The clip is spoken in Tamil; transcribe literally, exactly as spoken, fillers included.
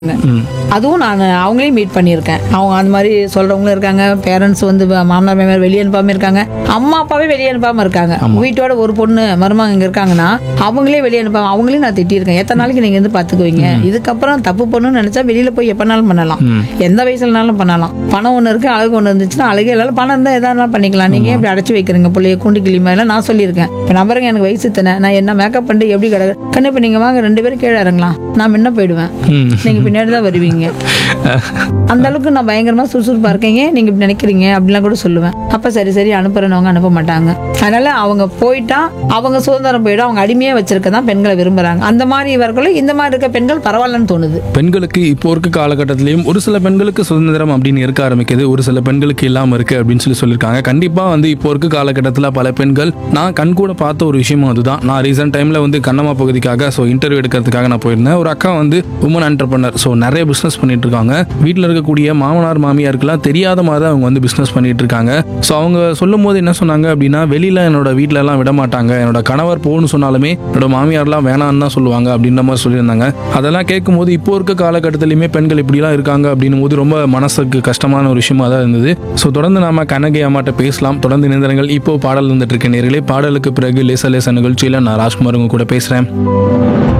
ம். அதுவும் நான் அவங்களையும் மீட் பண்ணியிருக்கேன். அவங்க அந்த மாதிரி சொல்றவங்களும் இருக்காங்க. பேரண்ட்ஸ் வந்து வ- மாமனார் மாமியார் வெளியே அனுப்பாம இருக்காங்க. அம்மா அப்பாவே வெளியே அனுப்பாம இருக்காங்க. வீட்டோட ஒரு பொண்ணு மருமகன் இங்க இருக்காங்கன்னா அவங்களே வெளியே அனுப்பாம அவங்களையும் நான் திட்டியிருக்கேன். எத்தனை நாளைக்கு நீங்க வந்து பாத்துக்குவீங்க? இதுக்கப்புறம் தப்பு பண்ணணும்னு நினைச்சா வெளியில போய் எப்பனாலும் பண்ணலாம். ம். எந்த வயசுலனாலும் பண்ணலாம். பணம் ஒண்ணு இருக்கு, அழகு ஒண்ணு இருந்துச்சுன்னா அழகே இல்லாத பணம் இருந்தா எதாவது பண்ணிக்கலாம். நீங்க ஏன் இப்படி அடைச்சு வைக்கிறீங்க பிள்ளைய கூண்டு கிளி மேல? நான் சொல்லியிருக்கேன். இப்ப நம்பருங்க எனக்கு வயசு தானே, நான் என்ன மேக்கப் பண்ணிட்டு எப்படி கிடக்கு கண்ணு, இப்ப நீங்க வாங்க ரெண்டு பேரும் கீழே இறங்கலாம், நான் முன்ன போயிடுவேன், ம். நீங்க பின்னாடி தான் வருவீங்க. அந்த அளவுக்கு நான் பயங்கரமா சுறுசுறுப்பா இருக்கீங்க, நீங்க இப்படி நினைக்கிறீங்க அப்படிலாம் கூட சொல்லுவேன். அப்ப சரி சரி அனுப்புறவங்க அனுப்ப மாட்டாங்க. அதனால அவங்க போயிட்டா அவங்க சுதந்திரம் போயிடும். அவங்க அடிமையா வச்சிருக்க தான் பெண்களை விரும்புறாங்க. அந்த மாதிரி இவர்களும் இந்த மாதிரி இருக்க பெண்கள் பரவாயில்லன்னு தோணுது. பெண்களுக்கு இப்போ இருக்க காலகட்டத்திலையும் ஒரு சில பெண்களுக்கு சுதந்திரம் அப்படின்னு இருக்க ஆரம்பிக்குது, ஒரு சில பெண்களுக்கு இல்லாமல் இருக்கு அப்படின்னு சொல்லி சொல்லியிருக்காங்க. கண்டிப்பாக வந்து இப்போ இருக்க காலகட்டத்தில் பல பெண்கள், நான் கண் கூட பார்த்த ஒரு விஷயமும் அதுதான். நான் ரீசெண்ட் டைமில் வந்து கண்ணம்மா பகுதிக்காக ஸோ இன்டர்வியூ எடுக்கிறதுக்காக நான் போயிருந்தேன். ஒரு அக்கா வந்து உமன் என்டர்பிரனர், ஸோ நிறைய பிஸ்னஸ் பண்ணிட்டு இருக்காங்க. வீட்டில் இருக்கக்கூடிய மாமனார் மாமியாருக்கெல்லாம் தெரியாத மாதிரி அவங்க வந்து பிஸ்னஸ் பண்ணிட்டு இருக்காங்க. ஸோ அவங்க சொல்லும் போது என்ன சொன்னாங்க அப்படின்னா, வெளியில் என்னோட வீட்டில எல்லாம் விட மாட்டாங்க, என்னோட கணவர் போகணும்னு சொன்னாலுமே என்னோட மாமியார்லாம் வேணான்னு தான் சொல்லுவாங்க அப்படின்ற மாதிரி சொல்லியிருந்தாங்க. அதெல்லாம் கேட்கும்போது இப்போ இருக்க காலகட்டத்திலையுமே பெண்கள் இப்படிலாம் இருக்காங்க அப்படின்னும் போது ரொம்ப மனசுக்கு கஷ்டமான ஒரு விஷயமா தான் இருந்தது. ஸோ தொடர்ந்து நாம கனகை அம்மாட்ட பேசலாம். தொடர்ந்து இணைந்திருங்கள். இப்போ பாடல் வந்துட்டு இருக்க நேர்களே, பாடலுக்கு பிறகு லேச லேச நிகழ்ச்சியில் நான் ராஜ்குமார் உங்க கூட பேசுறேன்.